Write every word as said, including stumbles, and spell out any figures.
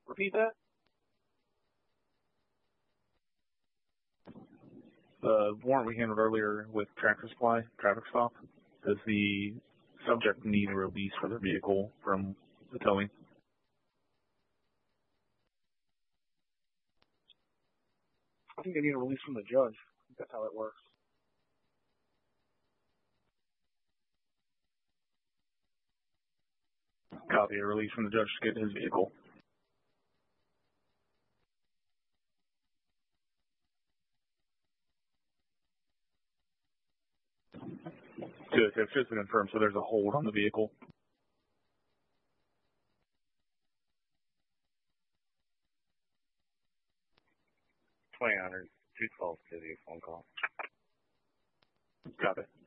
Repeat that? The warrant we handled earlier with Tractor Supply, traffic stop, does the subject need a release for their vehicle from the towing? I think they need a release from the judge. I think that's how it works. Copy, a release from the judge to get his vehicle. Good, it's just been confirmed, so there's a hold on the vehicle. twenty hundred, two twelve to the phone call. Copy.